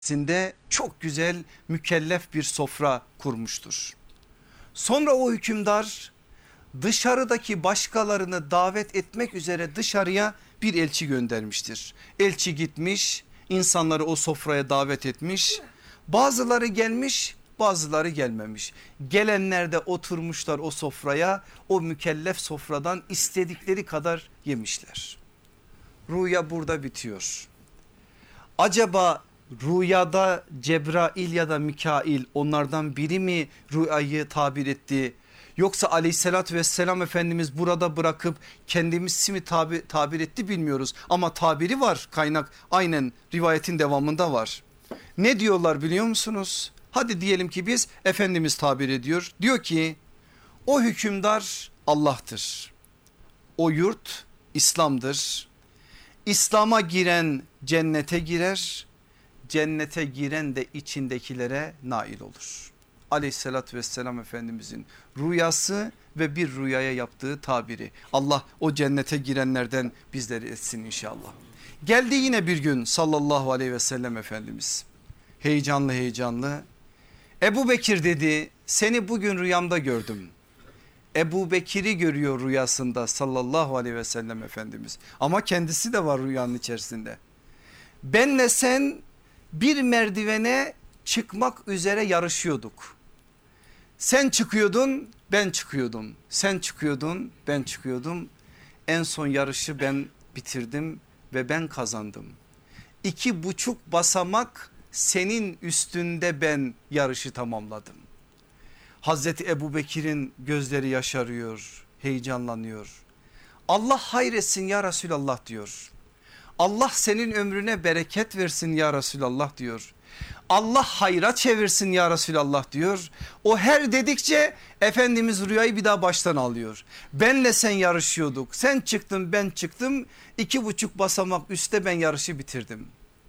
sinde çok güzel mükellef bir sofra kurmuştur. Sonra o hükümdar dışarıdaki başkalarını davet etmek üzere dışarıya bir elçi göndermiştir. Elçi gitmiş, insanları o sofraya davet etmiş. Bazıları gelmiş, bazıları gelmemiş. Gelenler de oturmuşlar o sofraya, o mükellef sofradan istedikleri kadar yemişler. Rüya burada bitiyor. Acaba rüyada Cebrail ya da Mikail onlardan biri mi rüyayı tabir etti? Yoksa aleyhissalatü vesselam Efendimiz burada bırakıp kendimizi mi tabir etti bilmiyoruz. Ama tabiri var, kaynak aynen rivayetin devamında var. Ne diyorlar biliyor musunuz? Hadi diyelim ki biz Efendimiz tabir ediyor. Diyor ki o hükümdar Allah'tır. O yurt İslam'dır. İslam'a giren cennete girer, cennete giren de içindekilere nail olur. Aleyhissalatü vesselam Efendimizin rüyası ve bir rüyaya yaptığı tabiri. Allah o cennete girenlerden bizleri etsin inşallah. Geldi yine bir gün sallallahu aleyhi ve sellem Efendimiz heyecanlı heyecanlı. Ebu Bekir dedi, seni bugün rüyamda gördüm. Ebu Bekir'i görüyor rüyasında sallallahu aleyhi ve sellem Efendimiz. Ama kendisi de var rüyanın içerisinde. Benle sen bir merdivene çıkmak üzere yarışıyorduk. Sen çıkıyordun, ben çıkıyordum. Sen çıkıyordun, ben çıkıyordum. En son yarışı ben bitirdim ve ben kazandım. 2,5 basamak senin üstünde ben yarışı tamamladım. Hazreti Ebu Bekir'in gözleri yaşarıyor, heyecanlanıyor. Allah hayretsin ya Resulallah diyor. Allah senin ömrüne bereket versin ya Resulallah diyor. Allah hayra çevirsin ya Resulallah diyor. O her dedikçe Efendimiz rüyayı bir daha baştan alıyor. Benle sen yarışıyorduk, sen çıktın ben çıktım, 2,5 basamak üstte ben yarışı bitirdim.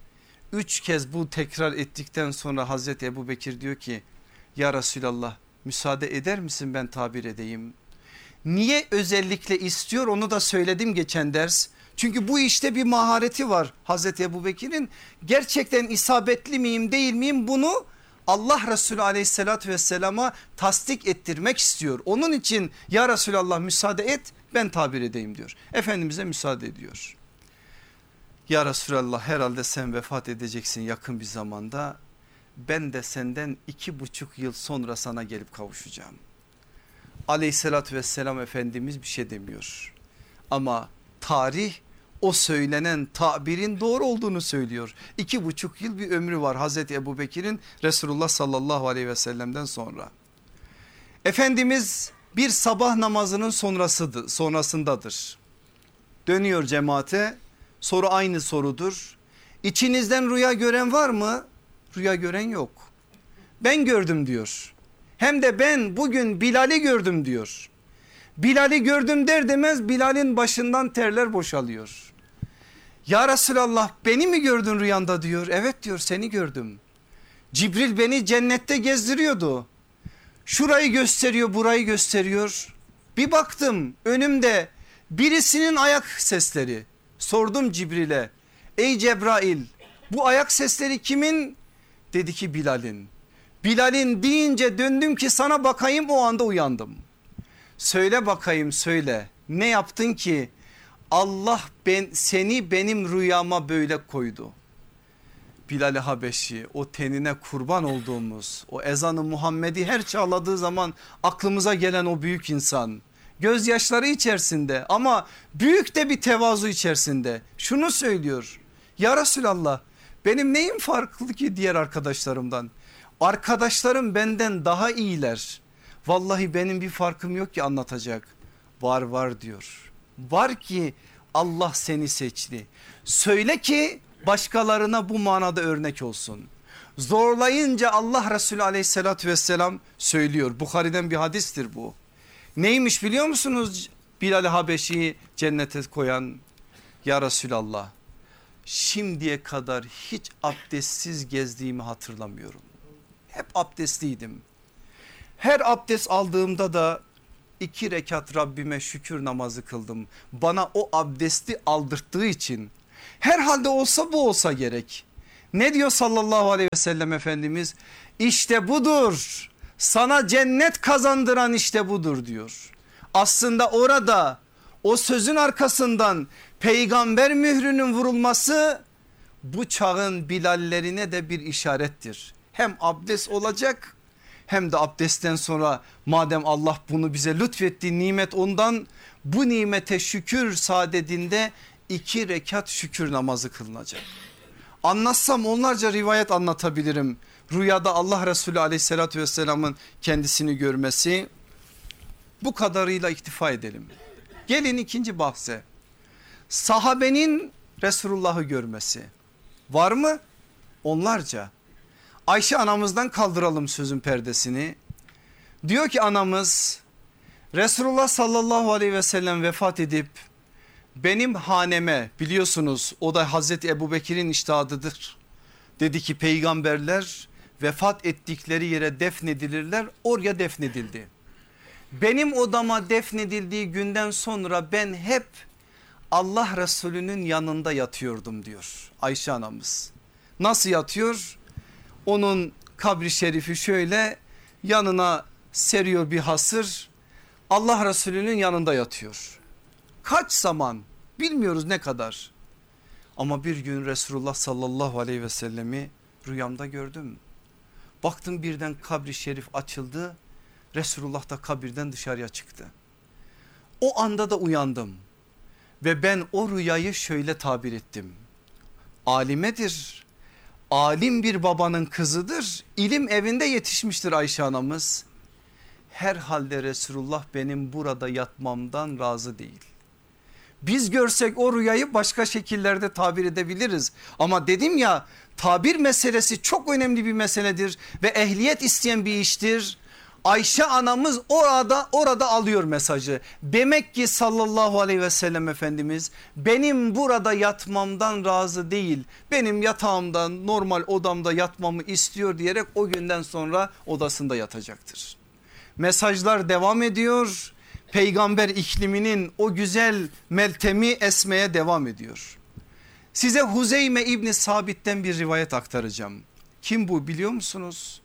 3 kez bu tekrar ettikten sonra Hazreti Ebu Bekir diyor ki ya Resulallah müsaade eder misin ben tabir edeyim? Niye özellikle istiyor onu da söyledim geçen ders. Çünkü bu işte bir mahareti var Hazreti Ebubekir'in. Gerçekten isabetli miyim değil miyim bunu Allah Resulü aleyhissalatü vesselama tasdik ettirmek istiyor. Onun için ya Resulallah müsaade et ben tabir edeyim diyor. Efendimiz'e müsaade ediyor. Ya Resulallah herhalde sen vefat edeceksin yakın bir zamanda. Ben de senden 2,5 yıl sonra sana gelip kavuşacağım. Aleyhissalatü vesselam Efendimiz bir şey demiyor. Ama tarih o söylenen tabirin doğru olduğunu söylüyor. 2,5 yıl bir ömrü var Hazreti Ebubekir'in Resulullah sallallahu aleyhi ve sellem'den sonra. Efendimiz bir sabah namazının sonrasındadır. Dönüyor cemaate, soru aynı sorudur. İçinizden rüya gören var mı? Rüya gören yok. Ben gördüm diyor. Hem de ben bugün Bilal'i gördüm diyor. Bilal'i gördüm der demez Bilal'in başından terler boşalıyor. Ya Resulallah beni mi gördün rüyanda diyor. Evet diyor seni gördüm. Cibril beni cennette gezdiriyordu. Şurayı gösteriyor, burayı gösteriyor. Bir baktım önümde birisinin ayak sesleri. Sordum Cibril'e, ey Cebrail bu ayak sesleri kimin? Dedi ki Bilal'in. Bilal'in deyince döndüm ki sana bakayım, o anda uyandım. Söyle bakayım söyle, ne yaptın ki Allah seni benim rüyama böyle koydu? Bilal-i Habeşi, o tenine kurban olduğumuz, o ezanı Muhammed'i her çağladığı zaman aklımıza gelen o büyük insan, gözyaşları içerisinde ama büyük de bir tevazu içerisinde şunu söylüyor: ya Resulallah benim neyim farklı ki diğer arkadaşlarımdan? Arkadaşlarım benden daha iyiler. Vallahi benim bir farkım yok ki anlatacak. Var diyor. Var ki Allah seni seçti. Söyle ki başkalarına bu manada örnek olsun. Zorlayınca Allah Resulü aleyhissalatü vesselam söylüyor. Bukhari'den bir hadistir bu. Neymiş biliyor musunuz Bilal-i Habeşi'yi cennete koyan? Ya Resulallah şimdiye kadar hiç abdestsiz gezdiğimi hatırlamıyorum. Hep abdestliydim. Her abdest aldığımda da 2 rekat Rabbime şükür namazı kıldım. Bana o abdesti aldırttığı için. Herhalde olsa bu olsa gerek. Ne diyor sallallahu aleyhi ve sellem Efendimiz? İşte budur, sana cennet kazandıran işte budur diyor. Aslında orada o sözün arkasından peygamber mührünün vurulması bu çağın Bilallerine de bir işarettir. Hem abdest olacak hem de abdestten sonra madem Allah bunu bize lütfetti, nimet ondan, bu nimete şükür saadetinde 2 rekat şükür namazı kılınacak. Anlatsam onlarca rivayet anlatabilirim. Rüyada Allah Resulü aleyhissalatü vesselamın kendisini görmesi, bu kadarıyla iktifa edelim. Gelin ikinci bahse, sahabenin Resulullah'ı görmesi var mı? Onlarca. Ayşe anamızdan kaldıralım sözün perdesini. Diyor ki anamız, Resulullah sallallahu aleyhi ve sellem vefat edip benim haneme, biliyorsunuz o da Hazreti Ebubekir'in içtihadıdır. Dedi ki peygamberler vefat ettikleri yere defnedilirler, oraya defnedildi. Benim odama defnedildiği günden sonra ben hep Allah Resulü'nün yanında yatıyordum diyor Ayşe anamız. Nasıl yatıyor? Onun kabri şerifi şöyle, yanına seriyor bir hasır, Allah Resulü'nün yanında yatıyor. Kaç zaman bilmiyoruz, ne kadar, ama bir gün Resulullah sallallahu aleyhi ve sellemi rüyamda gördüm. Baktım birden kabri şerif açıldı, Resulullah da kabirden dışarıya çıktı. O anda da uyandım ve ben o rüyayı şöyle tabir ettim: alimedir, alim bir babanın kızıdır, ilim evinde yetişmiştir Ayşe anamız. Herhalde Resulullah benim burada yatmamdan razı değil. Biz görsek o rüyayı başka şekillerde tabir edebiliriz. Ama dedim ya, tabir meselesi çok önemli bir meseledir ve ehliyet isteyen bir iştir. Ayşe anamız orada alıyor mesajı. Demek ki sallallahu aleyhi ve sellem Efendimiz benim burada yatmamdan razı değil, benim yatağımda, normal odamda yatmamı istiyor diyerek o günden sonra odasında yatacaktır. Mesajlar devam ediyor. Peygamber ikliminin o güzel meltemi esmeye devam ediyor. Size Huzeyme İbni Sabit'ten bir rivayet aktaracağım. Kim bu biliyor musunuz?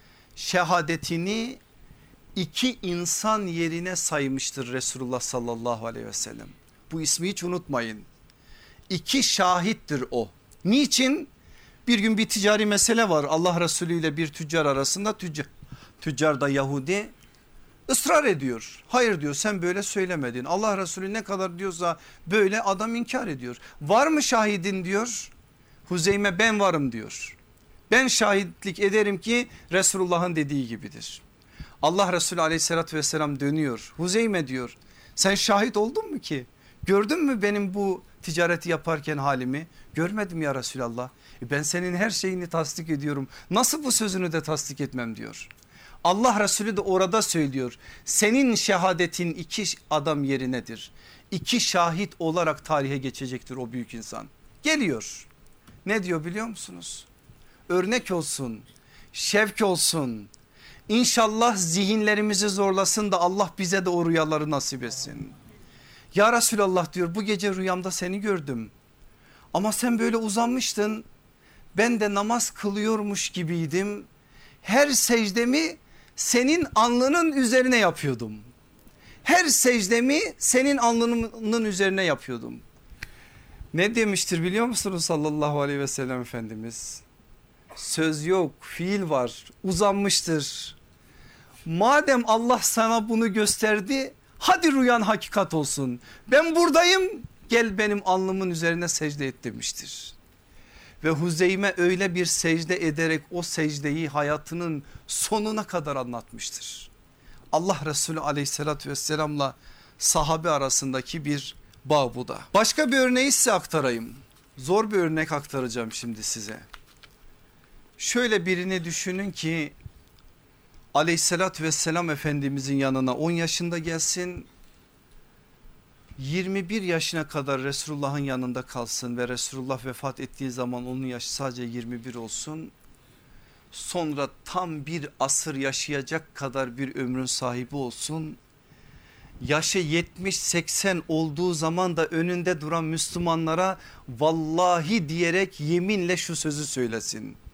Şehadetini 2 insan yerine saymıştır Resulullah sallallahu aleyhi ve sellem. Bu ismi hiç unutmayın. 2 şahittir o. Niçin? Bir gün bir ticari mesele var Allah Resulü ile bir tüccar arasında. Tüccar da Yahudi. Israr ediyor. Hayır diyor, sen böyle söylemedin. Allah Resulü ne kadar diyorsa böyle, adam inkar ediyor. Var mı şahidin diyor. Huzeyme ben varım diyor. Ben şahitlik ederim ki Resulullah'ın dediği gibidir. Allah Resulü aleyhissalatü vesselam dönüyor. Huzeyme diyor, sen şahit oldun mu ki? Gördün mü benim bu ticareti yaparken halimi? Görmedim ya Resulallah. Ben senin her şeyini tasdik ediyorum. Nasıl bu sözünü de tasdik etmem diyor. Allah Resulü de orada söylüyor, senin şehadetin 2 adam yerinedir. 2 şahit olarak tarihe geçecektir o büyük insan. Geliyor. Ne diyor biliyor musunuz? Örnek olsun, şevk olsun. İnşallah zihinlerimizi zorlasın da Allah bize de o rüyaları nasip etsin. Ya Resulallah diyor, bu gece rüyamda seni gördüm. Ama sen böyle uzanmıştın. Ben de namaz kılıyormuş gibiydim. Her secdemi senin alnının üzerine yapıyordum. Her secdemi senin alnının üzerine yapıyordum. Ne demiştir biliyor musunuz sallallahu aleyhi ve sellem Efendimiz? Söz yok, fiil var, uzanmıştır. Madem Allah sana bunu gösterdi, hadi rüyan hakikat olsun. Ben buradayım, gel benim alnımın üzerine secde et demiştir. Ve Huzeyme öyle bir secde ederek o secdeyi hayatının sonuna kadar anlatmıştır. Allah Resulü aleyhissalatü vesselamla sahabe arasındaki bir bağ bu da. Başka bir örneği size aktarayım. Zor bir örnek aktaracağım şimdi size. Şöyle birini düşünün ki aleyhissalatü vesselam Efendimizin yanına 10 yaşında gelsin, 21 yaşına kadar Resulullah'ın yanında kalsın ve Resulullah vefat ettiği zaman onun yaşı sadece 21 olsun. Sonra tam bir asır yaşayacak kadar bir ömrün sahibi olsun. yaşı 70-80 olduğu zaman da önünde duran Müslümanlara vallahi diyerek yeminle şu sözü söylesin: